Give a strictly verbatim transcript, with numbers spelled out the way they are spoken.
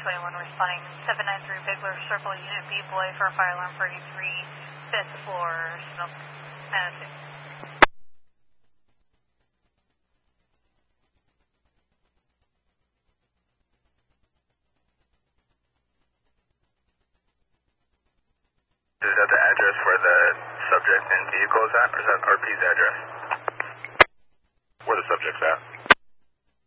twenty-one responding seven nine three Bigler Circle, Unit B, boy for fire alarm thirty-three, fifth floor, smoke, Madison. Is that the address where the subject and vehicle is at, or is that R P's address? Where the subject's at?